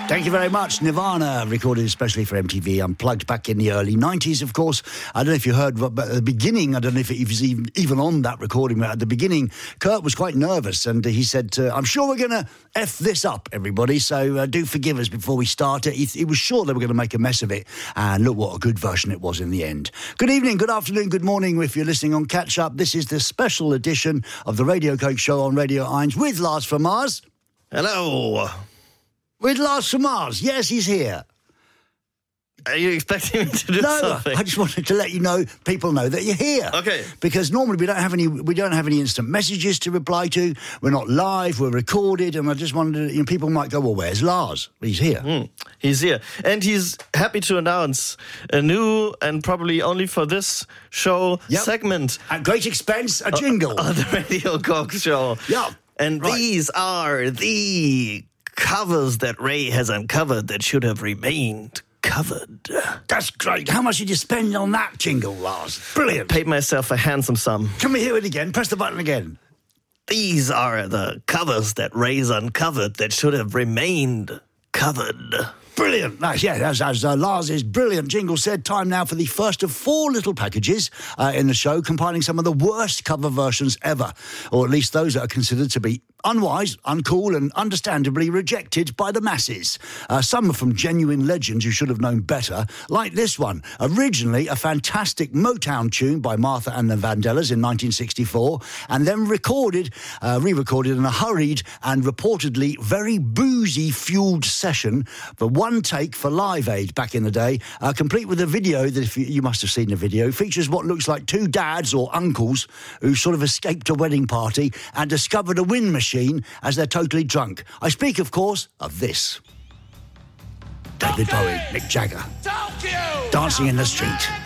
Thank you very much. Nirvana, recorded especially for MTV Unplugged back in the early 90s, of course. I don't know if you heard, but at the beginning, I don't know if it was even on that recording, but at the beginning, Kurt was quite nervous, and he said, I'm sure we're going to F this up, everybody, so do forgive us before we start it. He was sure they were going to make a mess of it, and look what a good version it was in the end. Good evening, good afternoon, good morning, if you're listening on Catch Up. This is the special edition of the Radio Coke Show on Radio 1 with Lars from Mars. Hello. With Lars from Mars. Yes, he's here. Are you expecting me to do something? No, I just wanted to let you know, people know that you're here. Okay. Because normally we don't have any instant messages to reply to. We're not live, we're recorded, and I just wanted to, people might go, well, where's Lars? He's here. He's here. And he's happy to announce a new, and probably only for this show, segment. At great expense, a jingle. On the Radio Coke Show. Yeah. And these are the covers that Ray has uncovered that should have remained covered. That's great. How much did you spend on that jingle, Lars? Brilliant. I paid myself a handsome sum. Can we hear it again? Press the button again. These are the covers that Ray's uncovered that should have remained covered. Brilliant. Nice. Yeah, as Lars's brilliant jingle said, time now for the first of 4 little packages in the show, compiling some of the worst cover versions ever, or at least those that are considered to be unwise, uncool, and understandably rejected by the masses. Some are from genuine legends who should have known better, like this one. Originally a fantastic Motown tune by Martha and the Vandellas in 1964, and then re-recorded in a hurried and reportedly very boozy-fueled session for one take for Live Aid back in the day, complete with a video that, if you must have seen the video, features what looks like 2 dads or uncles who sort of escaped a wedding party and discovered a wind machine as they're totally drunk. I speak, of course, of this. David Bowie, Mick Jagger, dancing in the street.